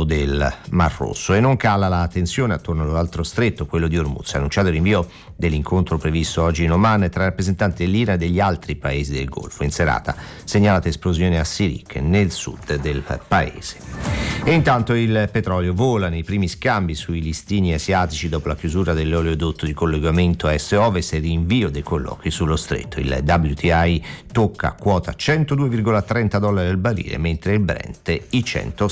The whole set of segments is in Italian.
del Mar Rosso. E non cala la tensione attorno all'altro stretto, quello di Hormuz. Ha annunciato il rinvio dell'incontro previsto oggi in Oman tra rappresentanti dell'Iran e degli altri paesi del Golfo. In serata segnalate esplosioni a Sirik, nel sud del paese. E intanto il petrolio vola nei primi scambi sui listini asiatici dopo la chiusura dell'oleodotto di collegamento est-ovest e il rinvio dei colloqui sullo stretto. Il WTI tocca quota $102,30 al barile, mentre il Brent i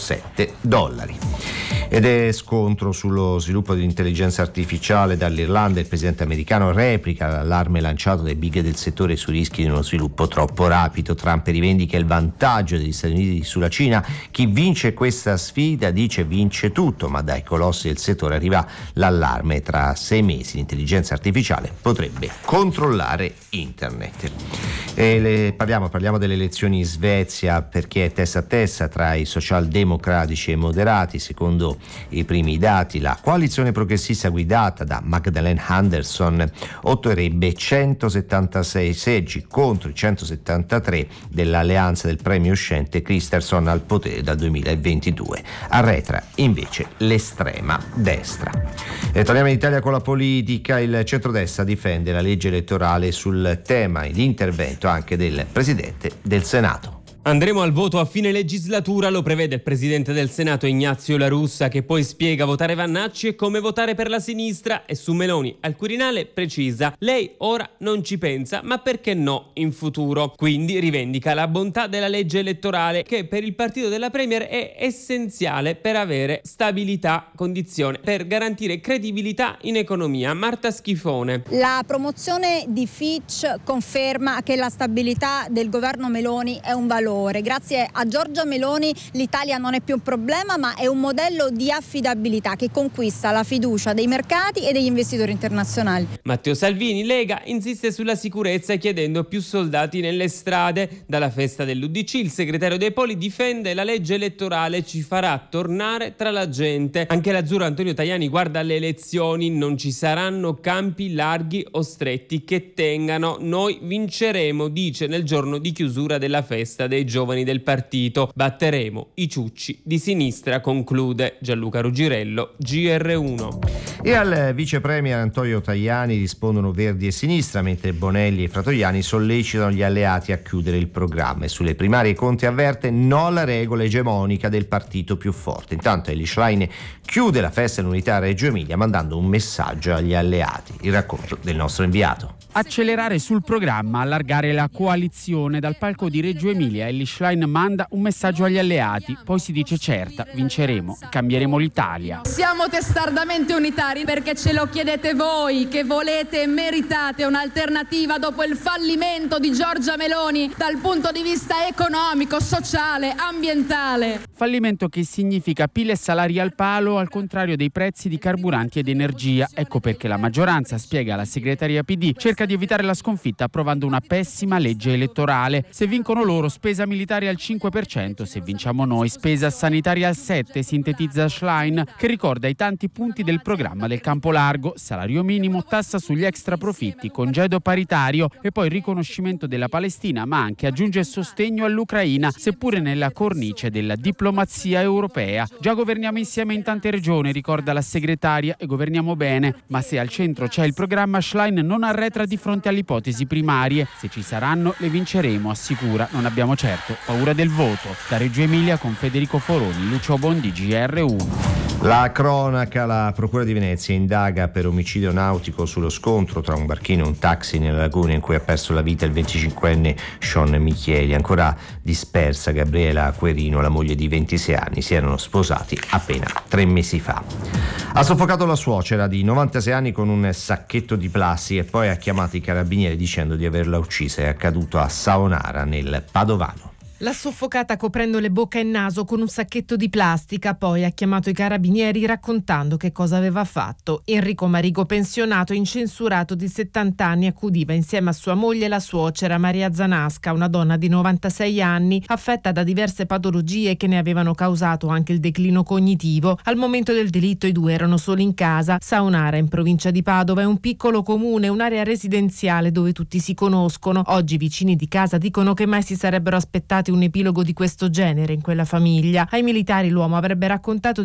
$107. Ed è scontro sullo sviluppo dell'intelligenza artificiale dall'Irlanda. Il presidente americano replica l'allarme lanciato dai big del settore sui rischi di uno sviluppo troppo rapido. Trump rivendica il vantaggio degli Stati Uniti sulla Cina. Chi vince questa sfida, dice, vince tutto, ma dai colossi del settore arriva l'allarme: tra 6 mesi l'intelligenza artificiale potrebbe controllare internet. E parliamo delle elezioni in Svezia, perché è testa a testa tra i socialdemocratici e moderati. Secondo i primi dati, la coalizione progressista guidata da Magdalena Andersson otterrebbe 176 seggi contro i 173 dell'alleanza del premio uscente Kristersson al potere dal 2022. Arretra invece l'estrema destra. E torniamo in Italia con la politica. Il centrodestra difende la legge elettorale sul tema e l'intervento anche del Presidente del Senato. Andremo al voto a fine legislatura, lo prevede il Presidente del Senato Ignazio La Russa, che poi spiega votare Vannacci e come votare per la sinistra, e su Meloni al Quirinale precisa: lei ora non ci pensa, ma perché no in futuro. Quindi rivendica la bontà della legge elettorale, che per il partito della Premier è essenziale per avere stabilità, condizione per garantire credibilità in economia. Marta Schifone. La promozione di Fitch conferma che la stabilità del governo Meloni è un valore. Grazie a Giorgia Meloni l'Italia non è più un problema, ma è un modello di affidabilità che conquista la fiducia dei mercati e degli investitori internazionali. Matteo Salvini, Lega, insiste sulla sicurezza chiedendo più soldati nelle strade. Dalla festa dell'UDC il segretario dei Poli difende la legge elettorale, ci farà tornare tra la gente. Anche l'azzurro Antonio Tajani guarda alle elezioni: non ci saranno campi larghi o stretti che tengano, noi vinceremo, dice nel giorno di chiusura della festa dei giovani del partito. Batteremo i ciucci di sinistra, conclude Gianluca Ruggirello, GR1. E al vice premier Antonio Tajani rispondono Verdi e Sinistra, mentre Bonelli e Fratoiani sollecitano gli alleati a chiudere il programma. E sulle primarie Conte avverte: no alla regola egemonica del partito più forte. Intanto Elly Schlein chiude la festa dell'unità a Reggio Emilia mandando un messaggio agli alleati. Il racconto del nostro inviato. Accelerare sul programma, allargare la coalizione. Dal palco di Reggio Emilia Elly Schlein manda un messaggio agli alleati, poi si dice certa, vinceremo, cambieremo l'Italia. Siamo testardamente unitari perché ce lo chiedete voi, che volete e meritate un'alternativa dopo il fallimento di Giorgia Meloni dal punto di vista economico, sociale, ambientale. Fallimento che significa PIL e salari al palo, al contrario dei prezzi di carburanti ed energia. Ecco perché la maggioranza, spiega la segreteria PD, cerca di evitare la sconfitta approvando una pessima legge elettorale. Se vincono loro, spesa militare al 5%, se vinciamo noi, spesa sanitaria al 7%, sintetizza Schlein, che ricorda i tanti punti del programma del campo largo: salario minimo, tassa sugli extra profitti, congedo paritario e poi riconoscimento della Palestina, ma anche aggiunge sostegno all'Ucraina, seppure nella cornice della diplomazia europea. Già governiamo insieme in tante regioni, ricorda la segretaria, e governiamo bene, ma se al centro c'è il programma, Schlein non arretra di fronte alle ipotesi primarie. Se ci saranno, le vinceremo, assicura. Non abbiamo certo paura del voto. Da Reggio Emilia con Federico Foroni, Lucio Bondi, GR1. La cronaca: la Procura di Venezia indaga per omicidio nautico sullo scontro tra un barchino e un taxi nella laguna in cui ha perso la vita il 25enne Sean Michieli. Ancora dispersa Gabriela Querino, la moglie di 26 anni. Si erano sposati appena 3 mesi fa. Ha soffocato la suocera di 96 anni con un sacchetto di plastica e poi ha chiamato i carabinieri dicendo di averla uccisa. È accaduto a Saonara, nel Padovano. L'ha soffocata coprendole bocca e naso con un sacchetto di plastica, poi ha chiamato i carabinieri raccontando che cosa aveva fatto. Enrico Marigo, pensionato incensurato di 70 anni, accudiva insieme a sua moglie la suocera Maria Zanasca, una donna di 96 anni, affetta da diverse patologie che ne avevano causato anche il declino cognitivo. Al momento del delitto i due erano soli in casa. Saonara, in provincia di Padova, è un piccolo comune, un'area residenziale dove tutti si conoscono. Oggi i vicini di casa dicono che mai si sarebbero aspettati un epilogo di questo genere in quella famiglia. Ai militari l'uomo avrebbe raccontato